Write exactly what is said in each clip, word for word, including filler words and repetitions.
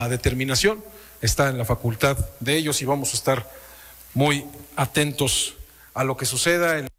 La determinación está en la facultad de ellos y vamos a estar muy atentos a lo que suceda. En...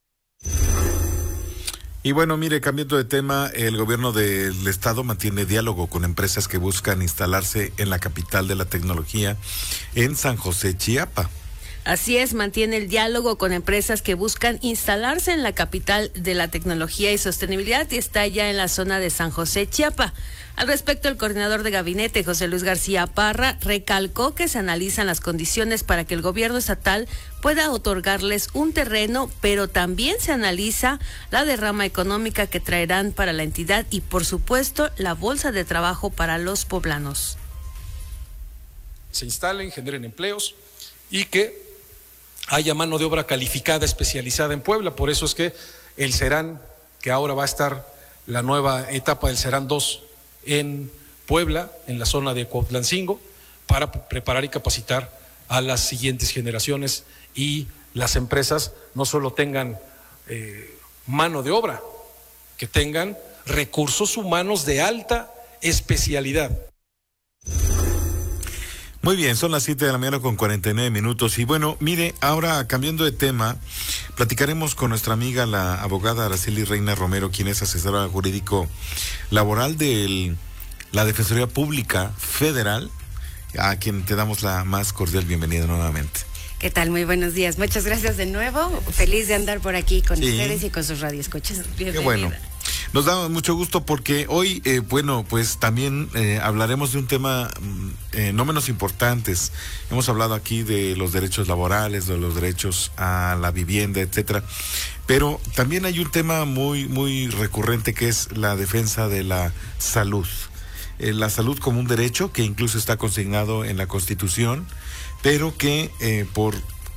Y bueno, mire, cambiando de tema, el gobierno del estado mantiene diálogo con empresas que buscan instalarse en la capital de la tecnología, en San José, Chiapa. Así es, mantiene el diálogo con empresas que buscan instalarse en la capital de la tecnología y sostenibilidad y está ya en la zona de San José, Chiapa. Al respecto, el coordinador de gabinete, José Luis García Parra, recalcó que se analizan las condiciones para que el gobierno estatal pueda otorgarles un terreno, pero también se analiza la derrama económica que traerán para la entidad y, por supuesto, la bolsa de trabajo para los poblanos. Se instalen, generen empleos y que haya mano de obra calificada, especializada en Puebla. Por eso es que el Serán, que ahora va a estar la nueva etapa del Serán dos en Puebla, en la zona de Cuautlancingo, para preparar y capacitar a las siguientes generaciones y las empresas no solo tengan eh, mano de obra, que tengan recursos humanos de alta especialidad. Muy bien, son las siete de la mañana con cuarenta y nueve minutos. Y bueno, mire, ahora cambiando de tema, platicaremos con nuestra amiga, la abogada Araceli Reina Romero, quien es asesora jurídico laboral de la Defensoría Pública Federal, a quien te damos la más cordial bienvenida nuevamente. ¿Qué tal? Muy buenos días. Muchas gracias de nuevo. Feliz de andar por aquí con sí. ustedes y con sus radioescuchas. Qué bueno. Nos da mucho gusto porque hoy, eh, bueno, pues también eh, hablaremos de un tema eh, no menos importantes. Hemos hablado aquí de los derechos laborales, de los derechos a la vivienda, etcétera. Pero también hay un tema muy, muy recurrente que es la defensa de la salud. Eh, la salud como un derecho que incluso está consignado en la Constitución, pero que eh, por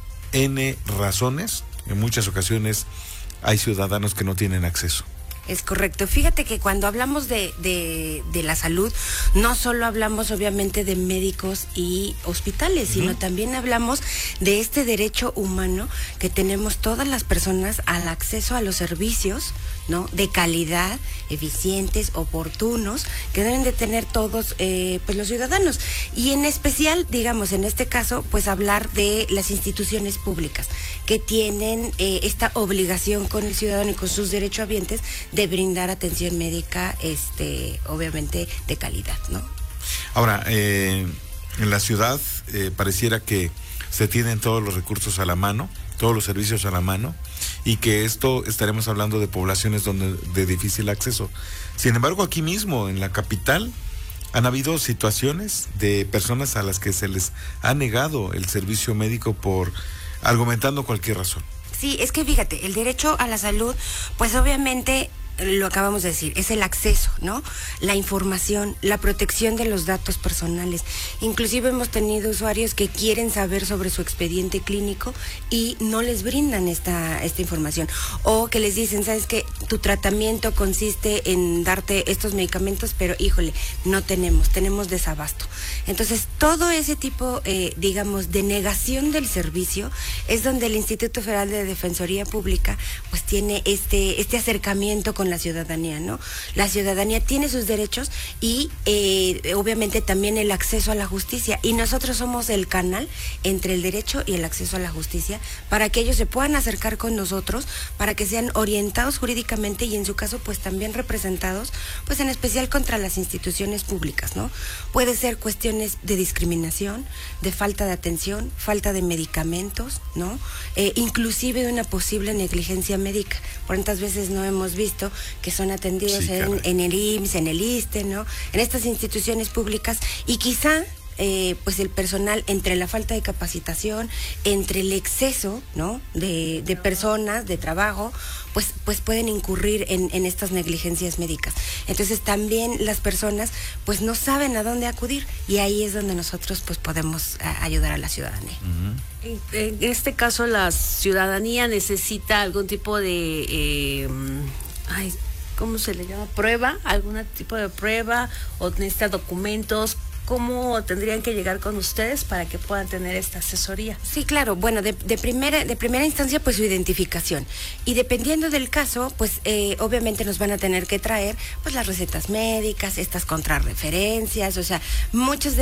N razones, en muchas ocasiones, hay ciudadanos que no tienen acceso. Es correcto. Fíjate que cuando hablamos de, de, de la salud, no solo hablamos obviamente de médicos y hospitales, uh-huh. sino también hablamos de este derecho humano que tenemos todas las personas al acceso a los servicios, ¿no? De calidad, eficientes, oportunos, que deben de tener todos eh, pues los ciudadanos. Y en especial, digamos, en este caso, pues hablar de las instituciones públicas que tienen eh, esta obligación con el ciudadano y con sus derechohabientes de brindar atención médica, este, obviamente de calidad, ¿no? Ahora, eh, en la ciudad eh, pareciera que se tienen todos los recursos a la mano, todos los servicios a la mano, y que esto estaremos hablando de poblaciones donde de difícil acceso. Sin embargo, aquí mismo, en la capital, han habido situaciones de personas a las que se les ha negado el servicio médico por argumentando cualquier razón. Sí, es que fíjate, el derecho a la salud, pues obviamente lo acabamos de decir, es el acceso, ¿no? La información, la protección de los datos personales. Inclusive hemos tenido usuarios que quieren saber sobre su expediente clínico y no les brindan esta, esta información. O que les dicen, ¿sabes qué? Tu tratamiento consiste en darte estos medicamentos, pero híjole, no tenemos, tenemos desabasto. Entonces, todo ese tipo, eh, digamos, de negación del servicio es donde el Instituto Federal de Defensoría Pública pues tiene este, este acercamiento con la ciudadanía, ¿no? La ciudadanía tiene sus derechos y eh, obviamente también el acceso a la justicia, y nosotros somos el canal entre el derecho y el acceso a la justicia para que ellos se puedan acercar con nosotros, para que sean orientados jurídicamente y en su caso pues también representados, pues en especial contra las instituciones públicas, ¿no? Puede ser cuestiones de discriminación, de falta de atención, falta de medicamentos, ¿no? Eh, inclusive de una posible negligencia médica. Por tantas veces no hemos visto que son atendidos sí, en, en el I M S S, en el ISSSTE, ¿no? En estas instituciones públicas, y quizá eh, pues el personal, entre la falta de capacitación, entre el exceso, ¿no? De, de personas, de trabajo, pues, pues pueden incurrir en, en estas negligencias médicas. Entonces también las personas pues no saben a dónde acudir, y ahí es donde nosotros pues podemos a, ayudar a la ciudadanía. Uh-huh. En, en este caso la ciudadanía necesita algún tipo de eh, ay, ¿cómo se le llama? ¿Prueba? ¿Algún tipo de prueba? ¿O necesita documentos? ¿Cómo tendrían que llegar con ustedes para que puedan tener esta asesoría? Sí, claro. Bueno, de, de primera de primera instancia, pues su identificación. Y dependiendo del caso, pues eh, obviamente nos van a tener que traer pues las recetas médicas, estas contrarreferencias, o sea, muchos de